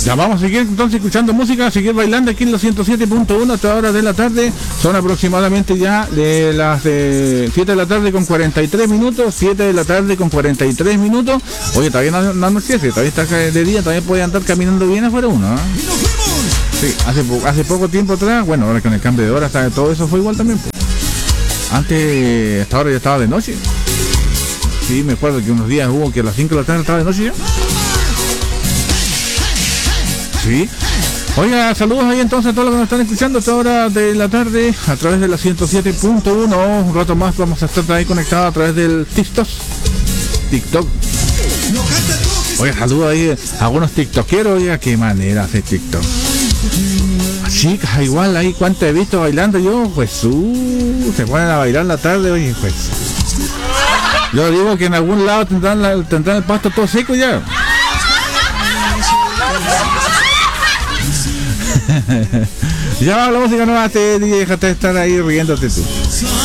Ya vamos a seguir entonces escuchando música, a seguir bailando aquí en los 107.1 hasta hora de la tarde. Son aproximadamente ya de las 7 de la tarde con 43 minutos, 7 de la tarde con 43 minutos. Oye, todavía no anochece, todavía está de día, todavía puede andar caminando bien afuera uno, ¿eh? Sí, hace poco tiempo atrás, bueno, ahora con el cambio de hora, todo eso fue igual también, pues. Antes, hasta ahora ya estaba de noche. Sí, me acuerdo que unos días hubo que a las 5 de la tarde estaba de noche ya. Sí. Oiga, saludos ahí entonces a todos los que nos están escuchando a esta hora de la tarde a través de la 107.1. Un rato más vamos a estar ahí conectados a través del TikTok. Oiga, saludos ahí a algunos tiktokeros. Oiga, qué manera hacer TikTok. Chicas, igual ahí, cuánto he visto bailando yo, pues se ponen a bailar la tarde, oye, pues. Yo digo que en algún lado tendrán el pasto todo seco ya. Ya va la música nueva, déjate de estar ahí riéndote tú.